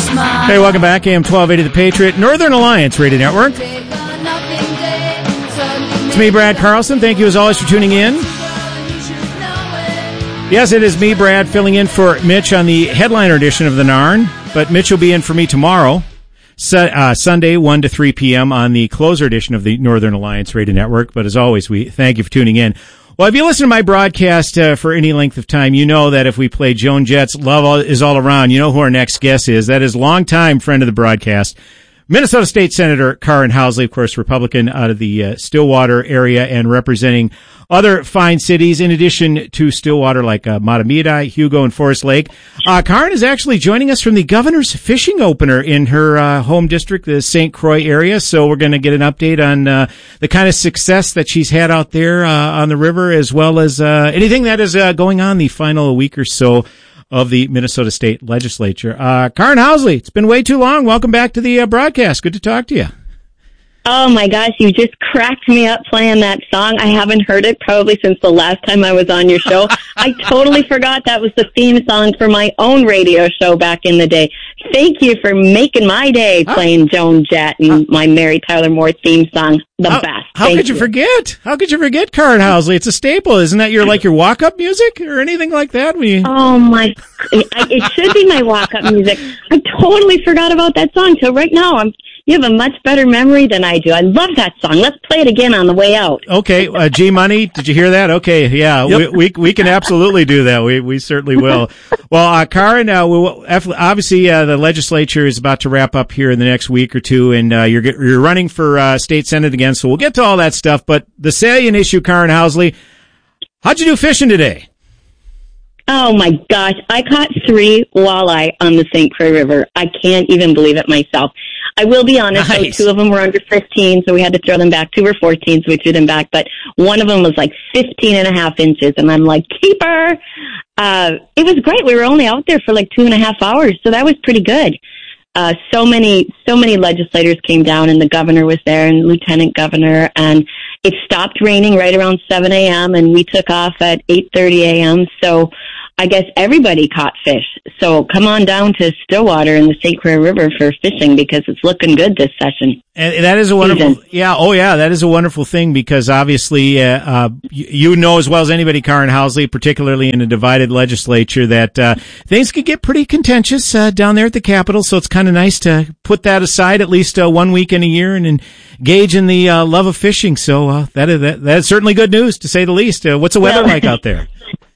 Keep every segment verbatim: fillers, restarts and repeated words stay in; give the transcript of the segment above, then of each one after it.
Hey, welcome back. A M twelve eighty The Patriot, Northern Alliance Radio Network. It's me, Brad Carlson. Thank you as always for tuning in. Yes, it is me, Brad, filling in for Mitch on the headliner edition of the Narn, but Mitch will be in for me tomorrow, su- uh, Sunday, one to three p.m. on the closer edition of the Northern Alliance Radio Network. But as always, we thank you for tuning in. Well, if you listen to my broadcast uh, for any length of time, you know that if we play Joan Jett's Love All Is All Around, you know who our next guest is. That is longtime friend of the broadcast, Minnesota State Senator Karin Housley, of course, Republican out of the uh, Stillwater area and representing other fine cities in addition to Stillwater like uh, Matamidi, Hugo, and Forest Lake. Uh, Karin is actually joining us from the governor's fishing opener in her uh, home district, the Saint Croix area. So we're going to get an update on uh, the kind of success that she's had out there uh, on the river, as well as uh, anything that is uh, going on the final week or so of the Minnesota State Legislature. Uh, Karin Housley, it's been way too long. Welcome back to the uh, broadcast. Good to talk to you. Oh my gosh, you just cracked me up playing that song. I haven't heard it probably since the last time I was on your show. I totally forgot that was the theme song for my own radio show back in the day. Thank you for making my day playing Joan Jett and my Mary Tyler Moore theme song. The how, best. How Thank could you, you forget? How could you forget Karin Housley? It's a staple. Isn't that your like your walk-up music or anything like that? When you... Oh my, it should be my walk-up music. I totally forgot about that song. So right now I'm You have a much better memory than I do. I love that song. Let's play it again on the way out. Okay, uh, G Money, did you hear that? Okay, yeah, yep. we, we we can absolutely do that. We we certainly will. Well, uh, Karin, uh, we will, obviously uh, the legislature is about to wrap up here in the next week or two, and uh, you're you're running for uh, state senate again. So we'll get to all that stuff. But the salient issue, Karin Housley, how'd you do fishing today? Oh my gosh, I caught three walleye on the Saint Croix River. I can't even believe it myself. I will be honest, nice. So two of them were under fifteen, so we had to throw them back. Two were fourteen, so we threw them back. But one of them was like fifteen and a half inches, and I'm like, keeper! Uh, it was great. We were only out there for like two and a half hours, so that was pretty good. Uh, so many, so many legislators came down, and the governor was there, and lieutenant governor, and it stopped raining right around seven a.m., and we took off at eight thirty a.m., so I guess everybody caught fish. So come on down to Stillwater in the Saint Croix River for fishing because it's looking good this session. And that is a wonderful, Season. yeah, oh yeah, that is a wonderful thing because obviously, uh, uh, you, you know as well as anybody, Karin Housley, particularly in a divided legislature, that, uh, things could get pretty contentious, uh, down there at the Capitol. So it's kind of nice to put that aside at least, uh, one week in a year and engage in the, uh, love of fishing. So, uh, that is, that, that is certainly good news to say the least. Uh, what's the weather well, like out there?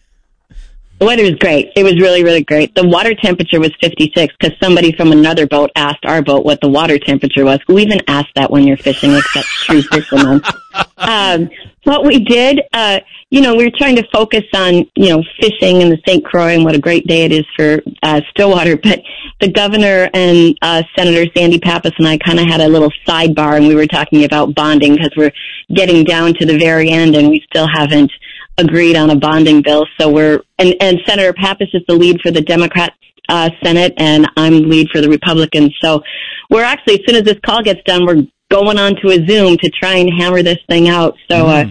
The weather was great. It was really, really great. The water temperature was fifty-six because somebody from another boat asked our boat what the water temperature was. Who even asked that when you're fishing except true fishermen? Um, what we did, uh, you know, we were trying to focus on, you know, fishing in the Saint Croix and what a great day it is for uh, Stillwater. But the governor and uh, Senator Sandy Pappas and I kind of had a little sidebar, and we were talking about bonding because we're getting down to the very end and we still haven't agreed on a bonding bill. So we're, and, and Senator Pappas is the lead for the Democrat uh, Senate, and I'm lead for the Republicans. So we're actually, as soon as this call gets done, we're going on to a Zoom to try and hammer this thing out. So uh,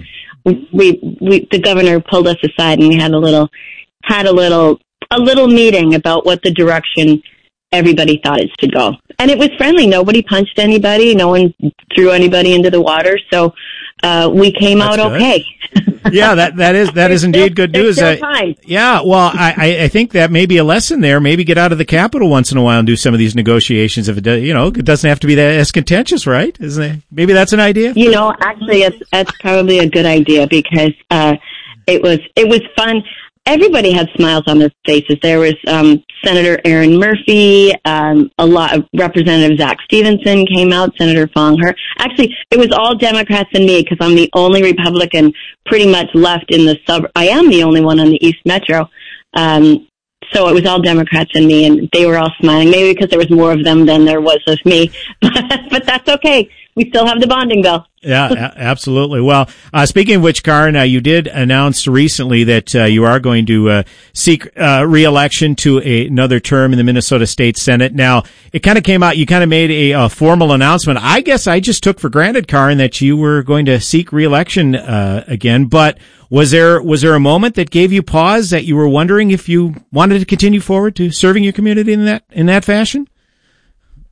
we, we, the governor pulled us aside, and we had a little, had a little, a little meeting about what the direction everybody thought it should go. And it was friendly. Nobody punched anybody. No one threw anybody into the water. So uh, we came That's out good. okay. Yeah, that that is that is indeed good news. There's still time. Yeah, well, I I think that may be a lesson there. Maybe get out of the Capitol once in a while and do some of these negotiations. If it does, you know, it doesn't have to be that as contentious, right? Isn't it? Maybe that's an idea. You know, actually, it's, that's probably a good idea because uh, it was it was fun. Everybody had smiles on their faces. There was um, Senator Erin Murphy, um, a lot of Representative Zach Stevenson came out, Senator Fong Her. Actually, it was all Democrats and me because I'm the only Republican pretty much left in the sub. I am the only one on the East Metro. Um, so it was all Democrats and me, and they were all smiling. Maybe because there was more of them than there was of me, but that's okay. We still have the bonding bill. Yeah, a- absolutely. Well, uh, speaking of which, Karin, uh, you did announce recently that uh, you are going to uh, seek uh, re-election to a, another term in the Minnesota State Senate. Now, it kind of came out, you kind of made a, a formal announcement. I guess I just took for granted, Karin, that you were going to seek re-election uh, again, but was there was there a moment that gave you pause that you were wondering if you wanted to continue forward to serving your community in that in that fashion?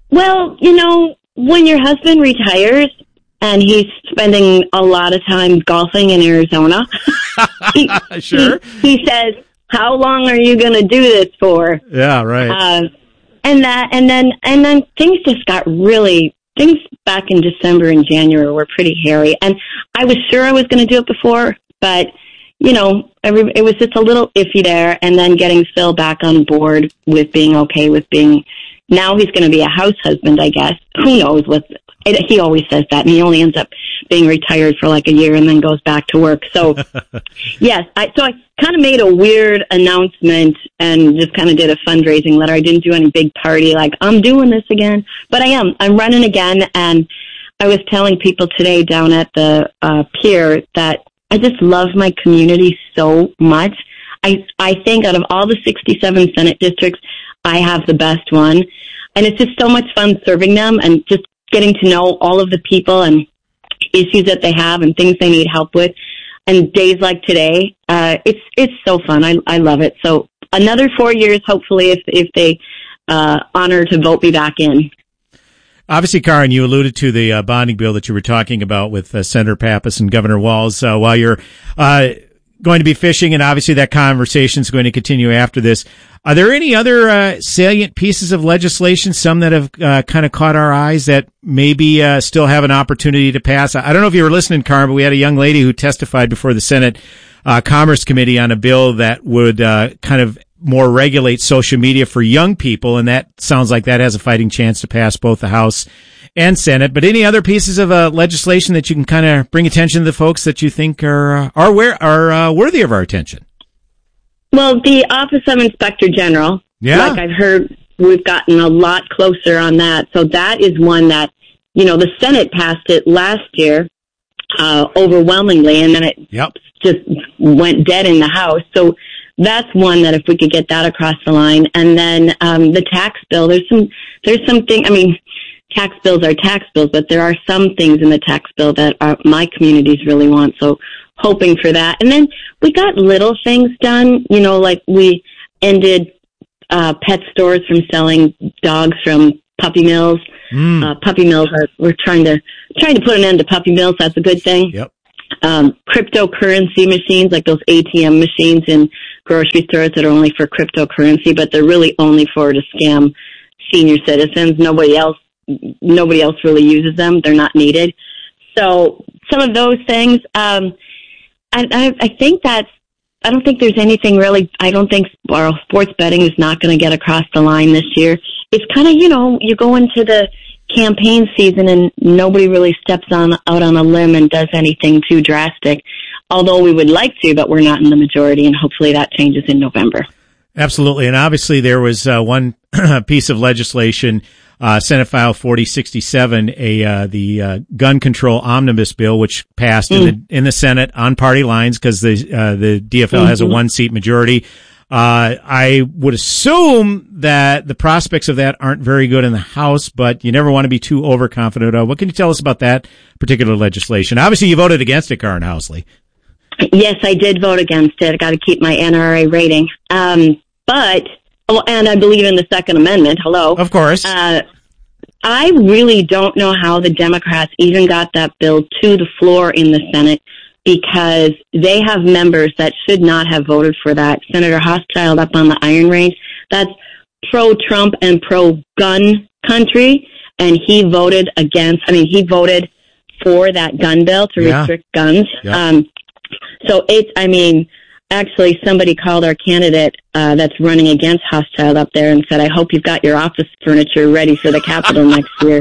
Well, you know, when your husband retires and he's spending a lot of time golfing in Arizona, he, sure. he, he says, how long are you going to do this for? Yeah, right. Uh, and that, and then, and then things just got really, things back in December and January were pretty hairy. And I was sure I was going to do it before, but, you know, every, it was just a little iffy there. And then getting Phil back on board with being okay with being, now he's going to be a house husband, I guess. Who knows what, it, he always says that, and he only ends up being retired for like a year and then goes back to work. So, yes, I, so I kind of made a weird announcement and just kind of did a fundraising letter. I didn't do any big party like, I'm doing this again, but I am. I'm running again, and I was telling people today down at the uh, pier that I just love my community so much. I I think out of all the sixty-seven Senate districts, I have the best one. And it's just so much fun serving them and just getting to know all of the people and issues that they have and things they need help with. And days like today, uh, it's it's so fun. I I love it. So another four years, hopefully, if if they uh, honor to vote me back in. Obviously, Karen, you alluded to the uh, bonding bill that you were talking about with uh, Senator Pappas and Governor Walz uh, while you're uh, going to be fishing, and obviously that conversation is going to continue after this. Are there any other uh, salient pieces of legislation, some that have uh, kind of caught our eyes that maybe uh, still have an opportunity to pass? I don't know if you were listening, Karen, but we had a young lady who testified before the Senate uh, Commerce Committee on a bill that would uh, kind of more regulate social media for young people, and that sounds like that has a fighting chance to pass both the House and Senate. But any other pieces of uh, legislation that you can kind of bring attention to the folks that you think are uh, are where are uh, worthy of our attention? Well, the Office of Inspector General, yeah. like I've heard, we've gotten a lot closer on that. So that is one that, you know, the Senate passed it last year uh, overwhelmingly, and then it yep. just went dead in the House. So that's one that if we could get that across the line. And then um, the tax bill, there's some, there's something, I mean, tax bills are tax bills, but there are some things in the tax bill that are, my communities really want. So hoping for that. And then we got little things done, you know, like we ended uh, pet stores from selling dogs from puppy mills. Mm. Uh, puppy mills are, we're trying to, trying to put an end to puppy mills. That's a good thing. Yep. Um, cryptocurrency machines, like those A T M machines in grocery stores that are only for cryptocurrency, but they're really only for to scam senior citizens. Nobody else, nobody else really uses them. They're not needed. So some of those things, um, I, I, I think that's, I don't think there's anything really, I don't think well, sports betting is not going to get across the line this year. It's kind of, you know, you go into the campaign season and nobody really steps on out on a limb and does anything too drastic, although we would like to, but we're not in the majority, and hopefully that changes in November. Absolutely. And obviously there was uh, one piece of legislation, uh, Senate File forty sixty-seven, a uh, the uh, gun control omnibus bill, which passed mm. in the in the Senate on party lines because the uh, the D F L mm-hmm. has a one seat majority. Uh, I would assume that the prospects of that aren't very good in the House, but you never want to be too overconfident. Uh, what can you tell us about that particular legislation? Obviously, you voted against it, Karen Housley. Yes, I did vote against it. I got to keep my N R A rating. Um, but, oh, and I believe in the Second Amendment. Hello. Of course. Uh, I really don't know how the Democrats even got that bill to the floor in the Senate, because they have members that should not have voted for that. Senator Hochschild up on the Iron Range, that's pro-Trump and pro-gun country, and he voted against, I mean, he voted for that gun bill to yeah. restrict guns. Yeah. Um, so it's, I mean, actually somebody called our candidate uh, that's running against Hochschild up there and said, I hope you've got your office furniture ready for the Capitol next year.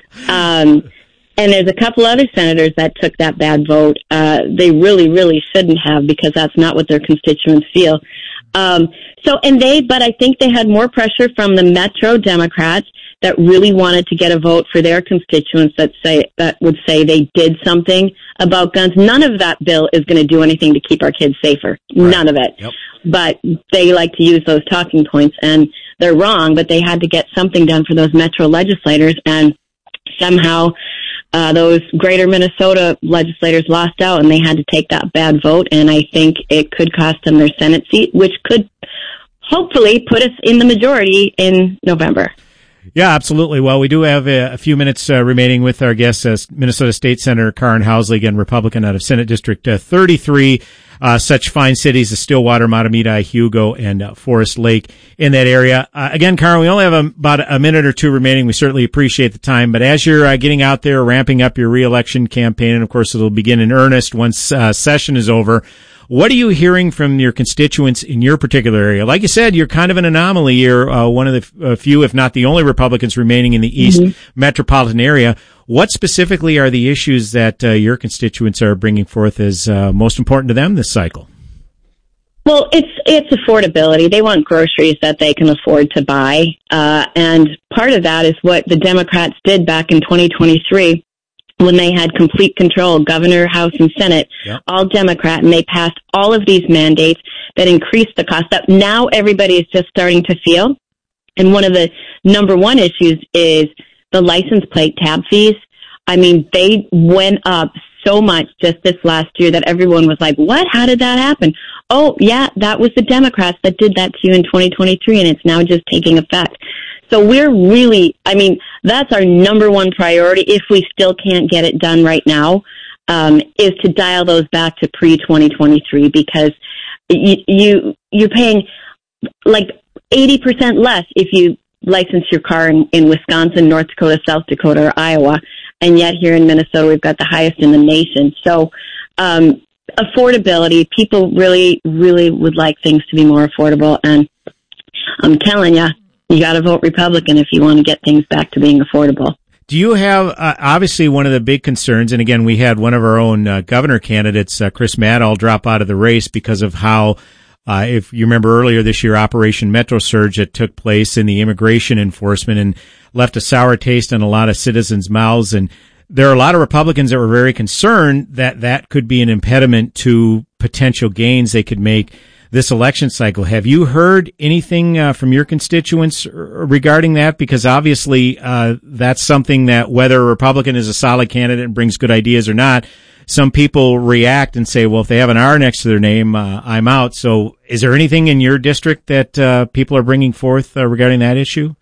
Um And there's a couple other senators that took that bad vote. Uh, they really, really shouldn't have, because that's not what their constituents feel. Um, so, and they, but I think they had more pressure from the Metro Democrats that really wanted to get a vote for their constituents that say, that would say they did something about guns. None of that bill is going to do anything to keep our kids safer. Right. None of it. Yep. But they like to use those talking points, and they're wrong, but they had to get something done for those Metro legislators, and somehow Uh, those greater Minnesota legislators lost out, and they had to take that bad vote, and I think it could cost them their Senate seat, which could hopefully put us in the majority in November. Yeah, absolutely. Well, we do have a, a few minutes uh, remaining with our guest, uh, Minnesota State Senator Karin Housley, again, Republican out of Senate District uh, thirty-three. Uh, such fine cities as Stillwater, Matamidi, Hugo, and uh, Forest Lake in that area. Uh, again, Karin, we only have a, about a minute or two remaining. We certainly appreciate the time. But as you're uh, getting out there, ramping up your reelection campaign, and of course it'll begin in earnest once uh, session is over, what are you hearing from your constituents in your particular area? Like you said, you're kind of an anomaly. You're uh, one of the f- uh, few, if not the only Republicans remaining in the East mm-hmm. metropolitan area. What specifically are the issues that uh, your constituents are bringing forth as uh, most important to them this cycle? Well, it's it's affordability. They want groceries that they can afford to buy. Uh, and part of that is what the Democrats did back in twenty twenty-three. When they had complete control, governor, House, and Senate, yep. all Democrat, and they passed all of these mandates that increased the cost up. Now everybody is just starting to feel. And one of the number one issues is the license plate tab fees. I mean, they went up so much just this last year that everyone was like, what? How did that happen? Oh, yeah, that was the Democrats that did that to you in twenty twenty-three, and it's now just taking effect. So we're really, I mean, that's our number one priority if we still can't get it done right now, um, is to dial those back to pre twenty twenty-three because you, you, you're paying like eighty percent less if you license your car in, in Wisconsin, North Dakota, South Dakota, or Iowa. And yet here in Minnesota, we've got the highest in the nation. So, um, affordability, people really, really would like things to be more affordable. And I'm telling you, you got to vote Republican if you want to get things back to being affordable. Do you have, uh, obviously one of the big concerns, and again, we had one of our own uh, governor candidates, uh, Chris Maddall, drop out of the race because of how, uh, if you remember earlier this year, Operation Metro Surge that took place in the immigration enforcement and left a sour taste in a lot of citizens' mouths. And there are a lot of Republicans that were very concerned that that could be an impediment to potential gains they could make this election cycle. Have you heard anything uh, from your constituents regarding that? Because obviously uh, that's something that whether a Republican is a solid candidate and brings good ideas or not, some people react and say, well, if they have an R next to their name, uh, I'm out. So is there anything in your district that uh, people are bringing forth uh, regarding that issue?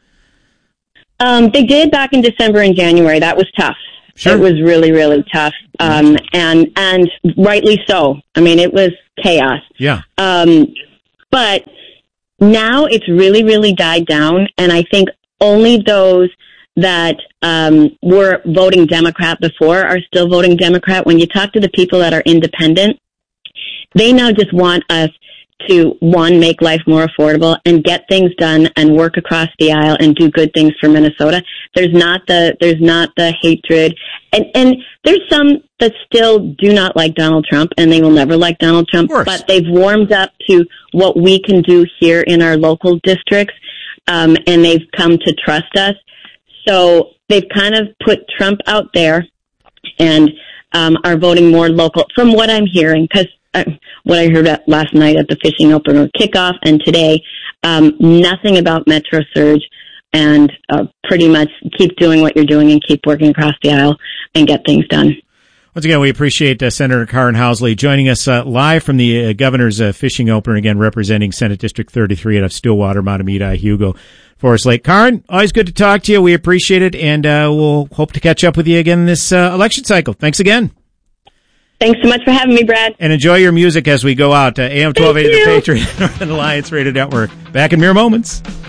Um, they did back in December and January. That was tough. Sure. It was really, really tough. Um, and, and rightly so. I mean, it was chaos. Yeah. Um, but now it's really, really died down. And I think only those that, um, were voting Democrat before are still voting Democrat. When you talk to the people that are independent, they now just want us to, one, make life more affordable and get things done and work across the aisle and do good things for Minnesota. There's not the, there's not the hatred. And, and there's some that still do not like Donald Trump and they will never like Donald Trump, but they've warmed up to what we can do here in our local districts. Um, and they've come to trust us. So they've kind of put Trump out there and, um, are voting more local from what I'm hearing, because Uh, what I heard last night at the fishing opener kickoff and today, um, nothing about Metro Surge, and uh, pretty much keep doing what you're doing and keep working across the aisle and get things done. Once again, we appreciate uh, Senator Karin Housley joining us uh, live from the uh, governor's uh, fishing opener, again representing Senate District thirty-three out of Stillwater, Matamidi, Hugo, Forest Lake. Karin, always good to talk to you. We appreciate it, and uh, we'll hope to catch up with you again this uh, election cycle. Thanks again. Thanks so much for having me, Brad. And enjoy your music as we go out. Uh, A M twelve eighty, the Patriot, Northern Alliance Radio Network. Back in mere moments.